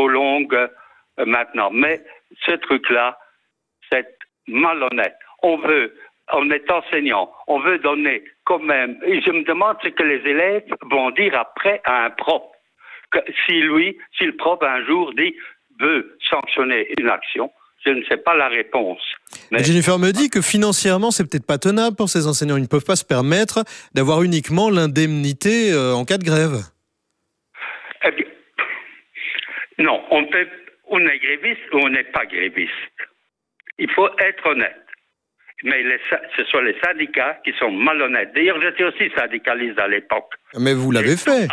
trop longue maintenant. Mais ce truc-là, c'est malhonnête. On est enseignant, on veut donner quand même. Et je me demande ce que les élèves vont dire après à un prof. Si le prof un jour veut sanctionner une action, je ne sais pas la réponse. Mais Jennifer me dit que financièrement, c'est peut-être pas tenable pour ces enseignants. Ils ne peuvent pas se permettre d'avoir uniquement l'indemnité en cas de grève. Eh bien, non, on est gréviste ou on n'est pas gréviste. Il faut être honnête. Mais ce sont les syndicats qui sont malhonnêtes. D'ailleurs, j'étais aussi syndicaliste à l'époque. Mais vous l'avez fait.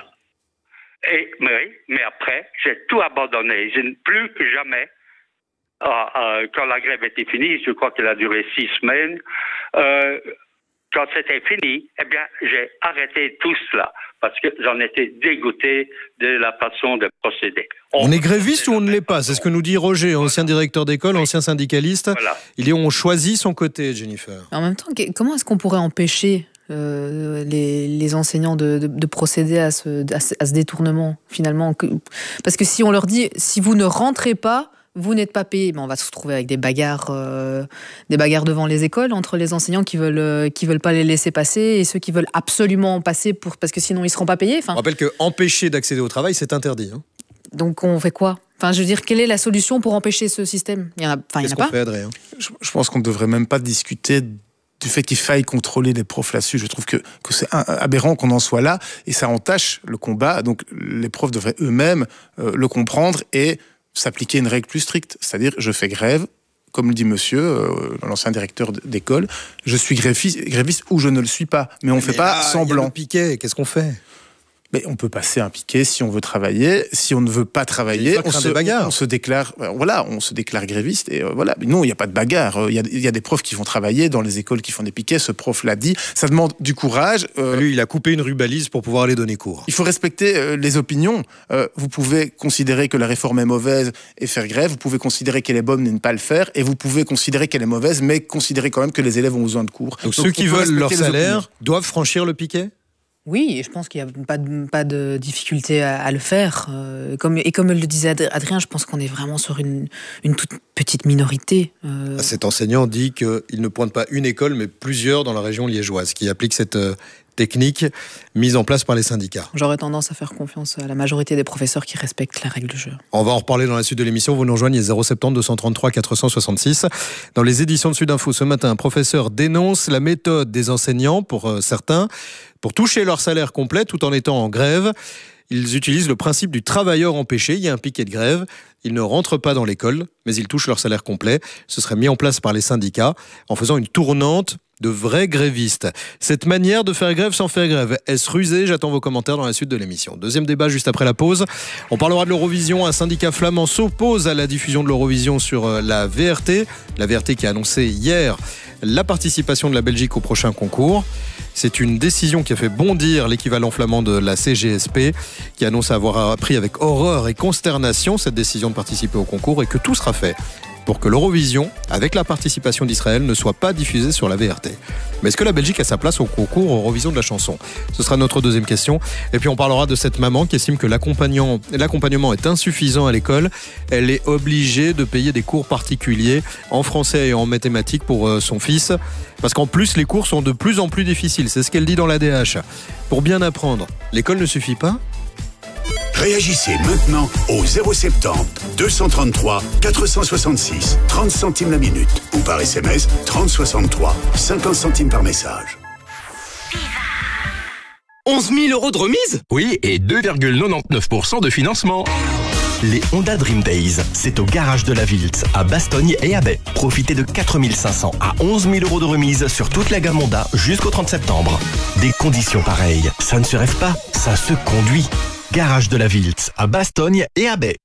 Mais après, j'ai tout abandonné. Je n'ai plus que jamais, quand la grève était finie, je crois qu'elle a duré 6 semaines, quand c'était fini, eh bien, j'ai arrêté tout cela parce que j'en étais dégoûté de la façon de procéder. On est gréviste ou on ne l'est pas? C'est ce que nous dit Roger, ancien directeur d'école, ancien syndicaliste. Voilà. Il dit on choisit son côté, Jennifer. En même temps, comment est-ce qu'on pourrait empêcher les enseignants de procéder à ce détournement, finalement? Parce que si on leur dit, si vous ne rentrez pas, vous n'êtes pas payé, on va se retrouver avec des bagarres devant les écoles entre les enseignants qui veulent pas les laisser passer et ceux qui veulent absolument passer parce que sinon ils seront pas payés. On rappelle que empêcher d'accéder au travail, c'est interdit. Donc on fait quoi? Je veux dire, quelle est la solution pour empêcher ce système? Il y en a pas. Qu'est-ce qu'on fait, Adrien? Je pense qu'on ne devrait même pas discuter du fait qu'il faille contrôler les profs là-dessus. Je trouve que c'est aberrant qu'on en soit là et ça entache le combat. Donc les profs devraient eux-mêmes le comprendre et s'appliquer une règle plus stricte. C'est-à-dire, je fais grève, comme le dit monsieur, l'ancien directeur d'école, je suis gréviste ou je ne le suis pas. Mais on ne fait pas semblant. Il y a le piquet, qu'est-ce qu'on fait? Mais on peut passer un piquet si on veut travailler. Si on ne veut pas travailler, on se déclare gréviste. Et voilà. Mais non, il n'y a pas de bagarre. Il y a des profs qui vont travailler dans les écoles qui font des piquets. Ce prof l'a dit. Ça demande du courage. Lui, il a coupé une rubalise pour pouvoir aller donner cours. Il faut respecter les opinions. Vous pouvez considérer que la réforme est mauvaise et faire grève. Vous pouvez considérer qu'elle est bonne et ne pas le faire. Et vous pouvez considérer qu'elle est mauvaise, mais considérer quand même que les élèves ont besoin de cours. Donc ceux qui veulent leur salaire doivent franchir le piquet? Oui, et je pense qu'il n'y a pas de difficulté à le faire. Comme le disait Adrien, je pense qu'on est vraiment sur une toute petite minorité. Cet enseignant dit qu'il ne pointe pas une école, mais plusieurs dans la région liégeoise, qui appliquent cette technique mise en place par les syndicats. J'aurais tendance à faire confiance à la majorité des professeurs qui respectent la règle du jeu. On va en reparler dans la suite de l'émission. Vous nous rejoignez 070 233 466. Dans les éditions de Sud Info ce matin, un professeur dénonce la méthode des enseignants, pour certains, pour toucher leur salaire complet tout en étant en grève. Ils utilisent le principe du travailleur empêché. Il y a un piquet de grève. Ils ne rentrent pas dans l'école, mais ils touchent leur salaire complet. Ce serait mis en place par les syndicats en faisant une tournante de vrais grévistes. Cette manière de faire grève sans faire grève, est-ce rusé? J'attends vos commentaires dans la suite de l'émission. Deuxième débat juste après la pause. On parlera de l'Eurovision. Un syndicat flamand s'oppose à la diffusion de l'Eurovision sur la VRT. La VRT qui a annoncé hier la participation de la Belgique au prochain concours. C'est une décision qui a fait bondir l'équivalent flamand de la CGSP, qui annonce avoir appris avec horreur et consternation cette décision de participer au concours et que tout sera fait pour que l'Eurovision, avec la participation d'Israël, ne soit pas diffusée sur la VRT. Mais est-ce que la Belgique a sa place au concours Eurovision de la chanson? Ce sera notre deuxième question. Et puis on parlera de cette maman qui estime que l'accompagnement est insuffisant à l'école. Elle est obligée de payer des cours particuliers en français et en mathématiques pour son fils. Parce qu'en plus, les cours sont de plus en plus difficiles. C'est ce qu'elle dit dans l'ADH. Pour bien apprendre, l'école ne suffit pas? Réagissez maintenant au 070 233 466 30 centimes la minute ou par SMS 3063 50 centimes par message. 11 000 € de remise? Oui, et 2,99% de financement. Les Honda Dream Days, c'est au garage de la Viltz, à Bastogne et à Baie. Profitez de 4 500 à 11 000 € de remise sur toute la gamme Honda jusqu'au 30 septembre. Des conditions pareilles, ça ne se rêve pas, ça se conduit. Garage de la Viltz, à Bastogne et à Baie.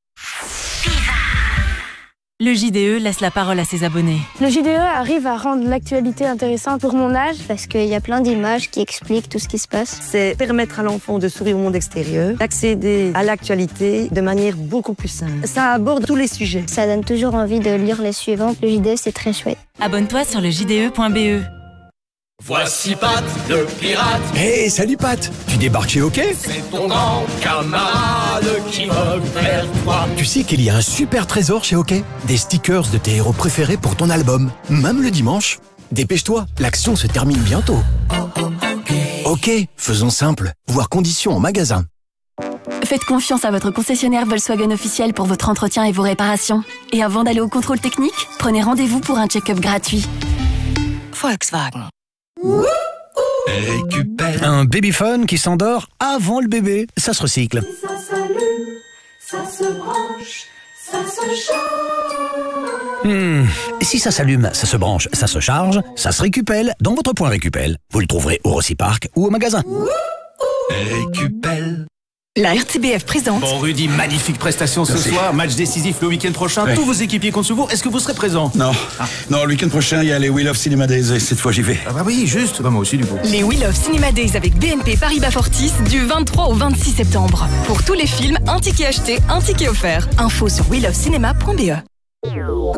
Le JDE laisse la parole à ses abonnés. Le JDE arrive à rendre l'actualité intéressante pour mon âge. Parce qu'il y a plein d'images qui expliquent tout ce qui se passe. C'est permettre à l'enfant de s'ouvrir au monde extérieur, d'accéder à l'actualité de manière beaucoup plus simple. Ça aborde tous les sujets. Ça donne toujours envie de lire les suivants. Le JDE, c'est très chouette. Abonne-toi sur le JDE.be. Voici Pat, le pirate. Hey, salut Pat. Tu débarques chez OK? C'est ton grand camarade qui va vers toi. Tu sais qu'il y a un super trésor chez OK? Des stickers de tes héros préférés pour ton album, même le dimanche. Dépêche-toi, l'action se termine bientôt. OK, faisons simple. Voir conditions en magasin. Faites confiance à votre concessionnaire Volkswagen officiel pour votre entretien et vos réparations. Et avant d'aller au contrôle technique, prenez rendez-vous pour un check-up gratuit. Volkswagen. Un babyphone qui s'endort avant le bébé, ça se recycle. Si ça s'allume, ça se branche, ça se charge. Si ça s'allume, ça se branche, ça se charge, ça se récupelle dans votre point Récupel. Vous le trouverez au Rossi Park ou au magasin. Récupel. La RTBF présente. Bon Rudy, magnifique prestation ce soir, match décisif le week-end prochain, tous vos équipiers comptent sur vous, est-ce que vous serez présent? Non, non, le week-end prochain il y a les Wheel of Cinema Days et cette fois j'y vais. Ah bah oui, juste, bah moi aussi du coup. Les Wheel of Cinema Days avec BNP Paribas Fortis du 23 au 26 septembre. Pour tous les films, un ticket acheté, un ticket offert. Info sur wheelofcinema.be.